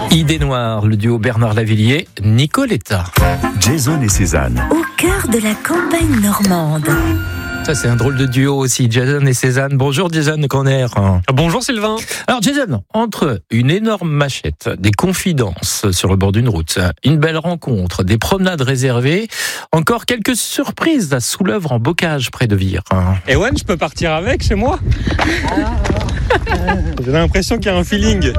Idée noire, le duo Bernard Lavilliers, Nicoletta. Jason et Cézanne. Au cœur de la campagne normande. Ça, c'est un drôle de duo aussi, Jason et Cézanne. Bonjour Jason Conner. Bonjour Sylvain. Alors Jason, entre une énorme machette, des confidences sur le bord d'une route, une belle rencontre, des promenades réservées, encore quelques surprises à Soulœuvre en Bocage près de Vire. Ewan, je peux partir avec chez moi? J'ai l'impression qu'il y a un feeling.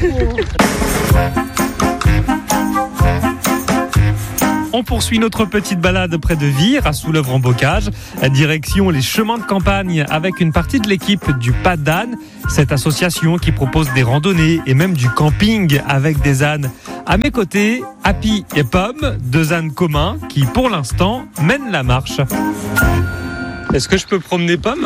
On poursuit notre petite balade près de Vire, à Soulœuvre en Bocage. Direction les chemins de campagne avec une partie de l'équipe du Pas d'âne. Cette association qui propose des randonnées et même du camping avec des ânes. À mes côtés, Happy et Pomme, deux ânes communs qui, pour l'instant, mènent la marche. Est-ce que je peux promener Pomme?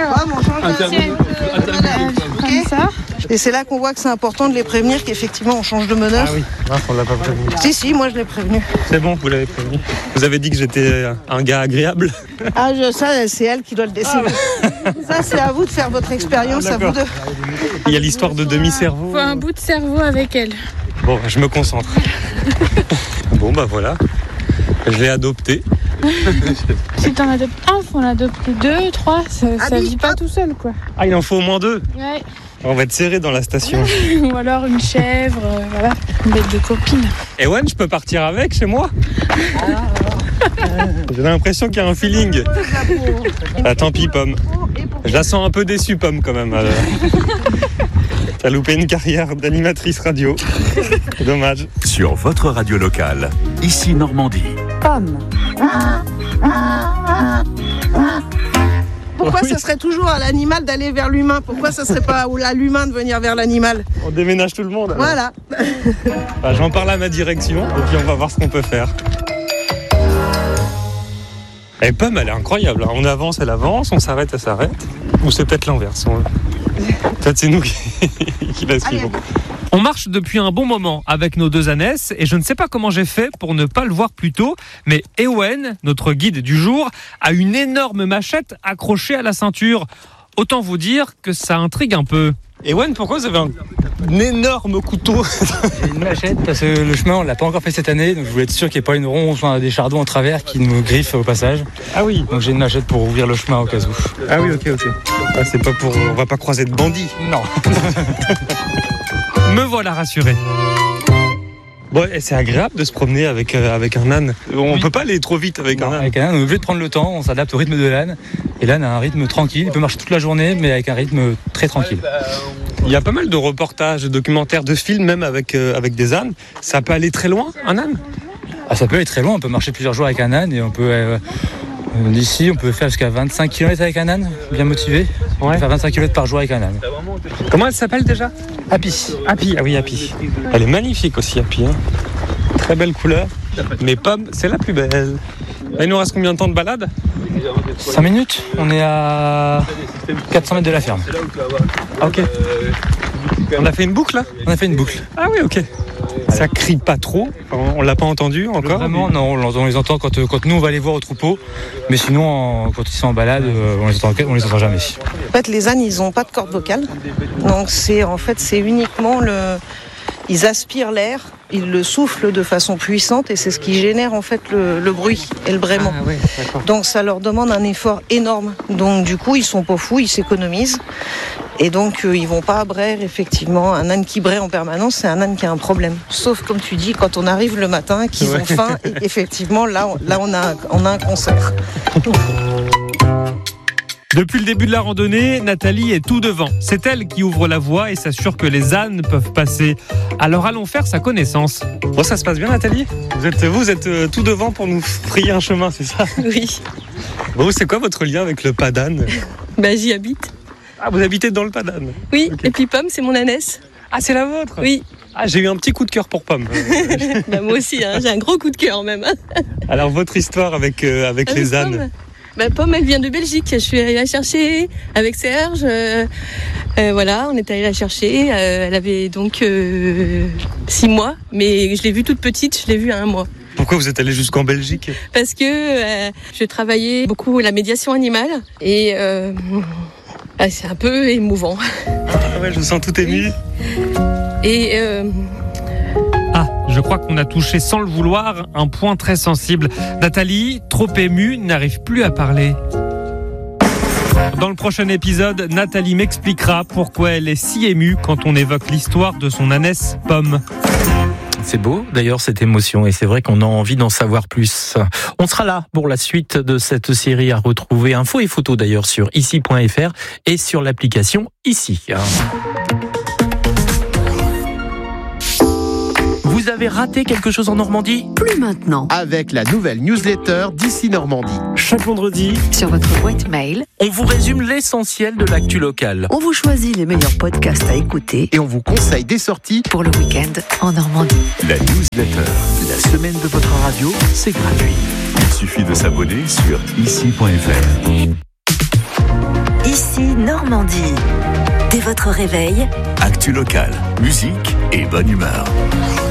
Comme ça. Et c'est là qu'on voit que c'est important de les prévenir qu'effectivement on change de meneur. Ah oui, on l'a pas prévenu. Si, moi je l'ai prévenu. C'est bon, vous l'avez prévenu. Vous avez dit que j'étais un gars agréable. Ah, ça c'est elle qui doit le décider. Ça c'est à vous de faire votre expérience, à vous deux. Il y a l'histoire de demi-cerveau. Faut un bout de cerveau avec elle. Bon, je me concentre. Bon, bah voilà. Je l'ai adopté. Si t'en adoptes un, faut en adopter 2, 3, ça vit pas tout seul quoi. Ah, il en faut au moins 2. Ouais. On va être serré dans la station. Ou alors une chèvre, voilà, une bête de copine. Ewan, je peux partir avec chez moi? J'ai l'impression qu'il y a un feeling. Ah, tant pis, Pomme. Je la sens un peu déçue, Pomme, quand même. T'as loupé une carrière d'animatrice radio. Dommage. Sur votre radio locale, ici Normandie. Pomme. Pourquoi ça serait toujours à l'animal d'aller vers l'humain? Pourquoi ça serait pas à l'humain de venir vers l'animal? On déménage tout le monde. Alors. Voilà. Bah, j'en parle à ma direction et puis on va voir ce qu'on peut faire. Et Pomme, elle est incroyable. On avance, elle avance, on s'arrête, elle s'arrête. Ou c'est peut-être l'inverse. Peut-être c'est nous qui la suivons. On marche depuis un bon moment avec nos deux ânesses et je ne sais pas comment j'ai fait pour ne pas le voir plus tôt, mais Ewen, notre guide du jour, a une énorme machette accrochée à la ceinture. Autant vous dire que ça intrigue un peu. Ewen, pourquoi vous avez un énorme couteau? J'ai une machette parce que le chemin on l'a pas encore fait cette année, donc je voulais être sûr qu'il n'y ait pas une ronce, des chardons en travers qui nous griffent au passage. Ah oui. Donc j'ai une machette pour ouvrir le chemin au cas où. Ah oui, ok. Ah, c'est pas pour... On va pas croiser de bandits. Non. Me voilà rassuré. Bon, et c'est agréable de se promener avec un âne. On peut pas aller trop vite avec un âne. Avec un âne, on est obligé de prendre le temps, on s'adapte au rythme de l'âne. Et l'âne a un rythme tranquille, il peut marcher toute la journée, mais avec un rythme très tranquille. Il y a pas mal de reportages, de documentaires, de films, même avec des ânes. Ça peut aller très loin, un âne? Ah, ça peut aller très loin, on peut marcher plusieurs jours avec un âne et on peut... d'ici, on peut faire jusqu'à 25 km avec un âne, bien motivé. On peut faire 25 km par jour avec un âne. Comment elle s'appelle déjà? Happy. Happy, ah oui, Happy. Elle est magnifique aussi, Happy. Très belle couleur. Mais Pomme, c'est la plus belle. Il nous reste combien de temps de balade? 5 minutes, on est à 400 mètres de la ferme. Ah, ok. On a fait une boucle là? On a fait une boucle. Ah oui, ok. Ça crie pas trop, on l'a pas entendu encore? Vraiment, non, on les entend quand nous on va les voir au troupeau, mais sinon quand ils sont en balade, on les entend jamais. En fait, les ânes, ils n'ont pas de corde vocale. Donc c'est uniquement ils aspirent l'air, ils le soufflent de façon puissante et c'est ce qui génère en fait le bruit et le braiement. Ah, oui, d'accord. Donc ça leur demande un effort énorme. Donc du coup, ils sont pas fous, ils s'économisent. Et donc ils vont pas braire effectivement. Un âne qui braie en permanence, c'est un âne qui a un problème. Sauf comme tu dis, quand on arrive le matin, qu'ils ont faim, et effectivement là on a un concert. Depuis le début de la randonnée, Nathalie est tout devant. C'est elle qui ouvre la voie et s'assure que les ânes peuvent passer. Alors allons faire sa connaissance. Bon, ça se passe bien, Nathalie? Vous êtes tout devant pour nous frayer un chemin, c'est ça? Oui. Bon, c'est quoi votre lien avec le Pas d'âne? J'y habite. Ah, vous habitez dans le Pas d'âne? Oui, Okay. Et puis Pomme, c'est mon ânesse. Ah, c'est la vôtre? Oui. Ah, j'ai eu un petit coup de cœur pour Pomme. Moi aussi, j'ai un gros coup de cœur même. Alors, votre histoire avec les ânes? Pomme, elle vient de Belgique. Je suis allée la chercher avec Serge. Voilà, on est allé la chercher. Elle avait donc 6 mois, mais je l'ai vue toute petite, je l'ai vue à 1 mois. Pourquoi vous êtes allé jusqu'en Belgique? Parce que je travaillais beaucoup la médiation animale et c'est un peu émouvant. Ah ouais, je me sens tout ému. Et Je crois qu'on a touché sans le vouloir un point très sensible. Nathalie, trop émue, n'arrive plus à parler. Dans le prochain épisode, Nathalie m'expliquera pourquoi elle est si émue quand on évoque l'histoire de son ânesse Pomme. C'est beau d'ailleurs cette émotion et c'est vrai qu'on a envie d'en savoir plus. On sera là pour la suite de cette série à retrouver infos et photos d'ailleurs sur ici.fr et sur l'application Ici. Vous avez raté quelque chose en Normandie ? Plus maintenant. Avec la nouvelle newsletter d'Ici Normandie. Chaque vendredi, Sur votre boîte mail, On vous résume l'essentiel de l'actu locale. on vous choisit les meilleurs podcasts à écouter Et on vous conseille des sorties. pour le week-end en Normandie. La newsletter, la semaine de votre radio, c'est gratuit. Il suffit de s'abonner sur ici.fr. Ici Normandie. Dès votre réveil, Actu locale, musique et bonne humeur.